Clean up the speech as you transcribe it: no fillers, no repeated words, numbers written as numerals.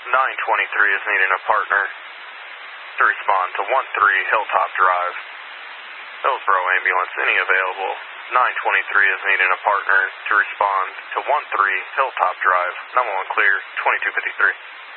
923 is needing a partner to respond to 13 Hilltop Drive. Hillsboro ambulance, any available. 923 is needing a partner to respond to 13 Hilltop Drive. 911 clear, 2253.